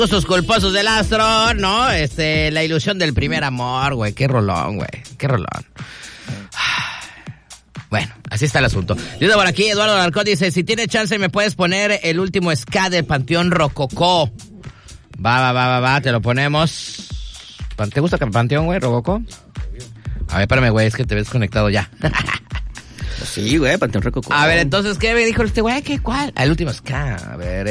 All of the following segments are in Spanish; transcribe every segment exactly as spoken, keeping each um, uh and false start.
Sus culposos del Astro, ¿no? Este, la ilusión del primer amor, güey. Qué rolón, güey. Qué rolón. Bueno, así está el asunto. Dice por aquí, Eduardo Alarcón dice, si tiene chance me puedes poner el último ska del Panteón Rococó. Va, va, va, va, va, te lo ponemos. ¿Te gusta el Panteón, güey, Rococó? A ver, espérame, güey, es que te ves conectado ya. Sí, güey, Panteón Rococó. A ver, entonces, ¿qué me dijo este güey? ¿Qué, cuál? El último ska. A ver,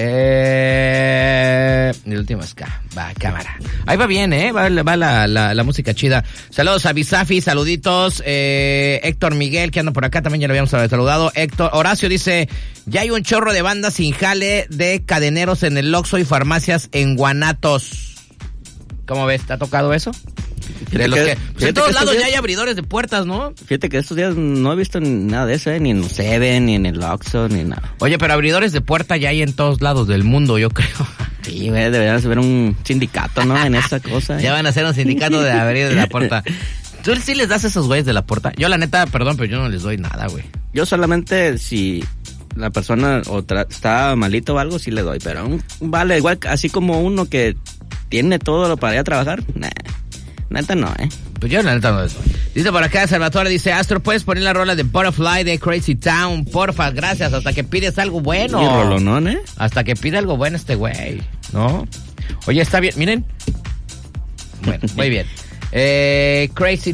eh... el último ska. Va, cámara. Ahí va bien, ¿eh? Va, va la, la, la música chida. Saludos a Bisafi, saluditos. Eh, Héctor Miguel, que anda por acá, también ya lo habíamos saludado. Héctor, Horacio dice, ya hay un chorro de bandas sin jale de cadeneros en el Oxxo y farmacias en Guanatos. ¿Cómo ves? ¿Te ha tocado eso? De los que, pues en todos lados días, ya hay abridores de puertas, ¿no? Fíjate que estos días no he visto nada de eso, ¿eh? Ni en el Seven, ni en el Oxxo, ni nada. Oye, pero abridores de puerta ya hay en todos lados del mundo, yo creo. Sí, güey, deberían hacer un sindicato, ¿no? En esa cosa. ¿eh? Ya van a hacer un sindicato de abrir de la puerta. ¿Tú sí les das a esos güeyes de la puerta? Yo, la neta, perdón, pero yo no les doy nada, güey. Yo solamente si la persona o tra- está malito o algo, sí le doy, pero un, vale, igual, así como uno que tiene todo lo para ir a trabajar, nah. Neta no, ¿eh? Pues yo la neta no eso. Dice por acá, Salvatore, dice, Astro, ¿puedes poner la rola de Butterfly de Crazy Town? Porfa, gracias, hasta que pides algo bueno. Y rolonón, ¿eh? Hasta que pide algo bueno este güey, ¿no? Oye, está bien, miren. Bueno, muy bien. Eh, Crazy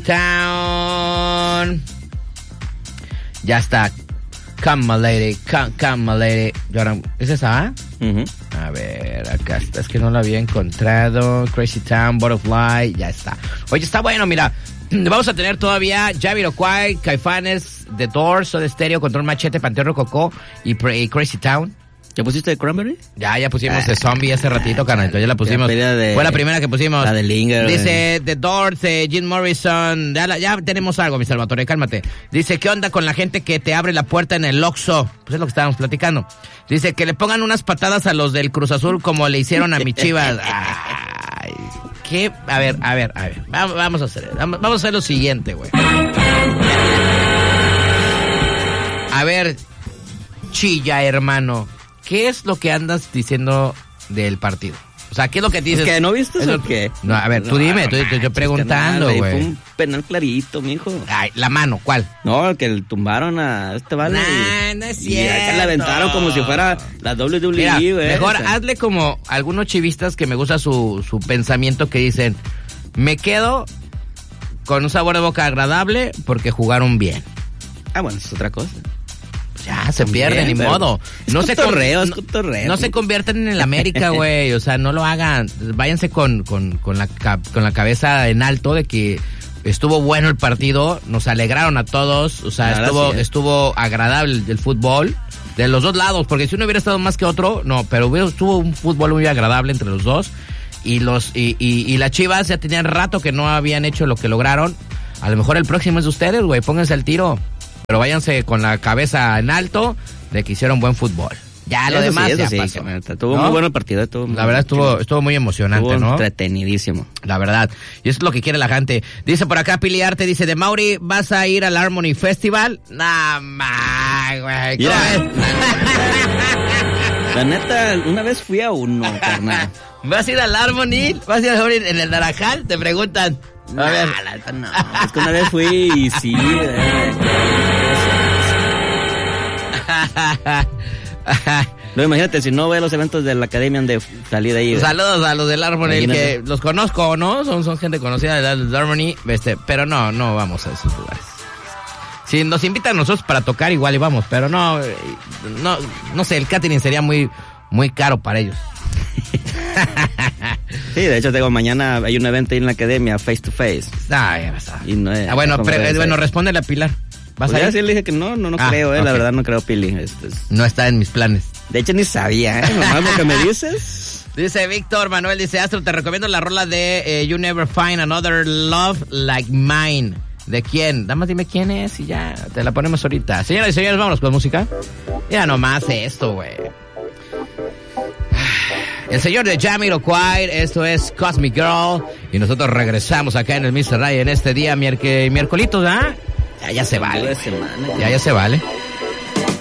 Town. Ya está. Come my lady, come, come my lady. ¿Es esa? ¿Ah? Uh-huh. A ver, acá está, es que no la había encontrado. Crazy Town, Butterfly, ya está. Oye, está bueno, mira. Vamos a tener todavía Jamiroquai, Caifanes, The Doors, Soda Stereo, Control Machete, Panteón Rococó y, y Crazy Town. ¿Ya pusiste de Cranberry? Ya, ya pusimos de Zombie hace ratito, canalito. Ya la pusimos. La de, Fue la primera que pusimos. La de Linger. Dice The Doors, eh, Jim Morrison. Ya, la, ya tenemos algo, mi Salvatore, cálmate. Dice, ¿qué onda con la gente que te abre la puerta en el Oxxo? Pues es lo que estábamos platicando. Dice, que le pongan unas patadas a los del Cruz Azul como le hicieron a mi Chivas. Ay, ¿qué? A ver, a ver, a ver. Vamos, vamos a hacer, vamos, vamos a hacer lo siguiente, güey. A ver, chilla, hermano. ¿Qué es lo que andas diciendo del partido? O sea, ¿qué es lo que dices? ¿Es que no viste eso o qué? No, a ver, tú dime, tú, te estoy preguntando, güey. Fue un penal clarito, mijo. Ay, la mano, ¿cuál? No, el que le tumbaron a este vale. Nah, no es cierto. Y acá le aventaron como si fuera la doble u doble u E, güey. Mejor hazle como algunos chivistas que me gusta su, su pensamiento que dicen, me quedo con un sabor de boca agradable porque jugaron bien. Ah, bueno, eso es otra cosa. Ya, se pierde, ni modo. No se cotorreo, es cotorreo. No se conviertan en el América, güey. O sea, no lo hagan. Váyanse con, con, con, la, con la cabeza en alto de que estuvo bueno el partido. Nos alegraron a todos. O sea, Ahora estuvo, sí, ¿eh? estuvo agradable el, el fútbol. De los dos lados. Porque si uno hubiera estado más que otro, no. Pero hubiera, estuvo un fútbol muy agradable entre los dos. Y los y, y, y las Chivas ya tenían rato que no habían hecho lo que lograron. A lo mejor el próximo es de ustedes, güey. Pónganse al tiro. Pero váyanse con la cabeza en alto de que hicieron buen fútbol. Ya, lo eso demás sí, ya sí, pasó. Estuvo ¿no? muy bueno el partido. Estuvo la verdad estuvo chido. Estuvo muy emocionante, estuvo ¿no? entretenidísimo. La verdad. Y eso es lo que quiere la gente. Dice por acá Pili Arte, dice, de Mauri, ¿vas a ir al Harmony Festival? Nah, man, güey. Yeah. La neta, una vez fui a uno, carnal. ¿Vas a ir al Harmony? ¿Vas a ir al Harmony en el Naranjal? Te preguntan. A nah, ver. La neta no. Es que una vez fui y sí. No, imagínate, si no ve los eventos de la academia de salir de ahí. Saludos a los del Harmony, que los conozco, ¿no? Son, son gente conocida del Harmony, este, pero no, no vamos a esos lugares. Si nos invitan a nosotros para tocar, igual y vamos, pero no, no, no sé, el catering sería muy, muy caro para ellos. Sí, de hecho, tengo mañana, hay un evento ahí en la academia, face to face. Ah, ya está. Y no es, ah, bueno, pre, bueno, responde a Pilar. ¿Vas pues a ir? Ya sí le dije que no, no, no ah, creo, eh, okay. La verdad no creo, Pili. Esto es... No está en mis planes. De hecho, ni sabía, ¿eh? Nomás lo que me dices. Dice Víctor Manuel, dice, Astro, te recomiendo la rola de eh, You Never Find Another Love Like Mine. ¿De quién? Nada más dime quién es y ya, te la ponemos ahorita. Señoras y señores, vámonos con música. Mira nomás esto, güey. El señor de Jamiroquai, esto es Cosmic Girl. Y nosotros regresamos acá en el mister Ray en este día, miérc- miércolitos, ¿ah? Ya, ya se vale. Ya, ya se vale.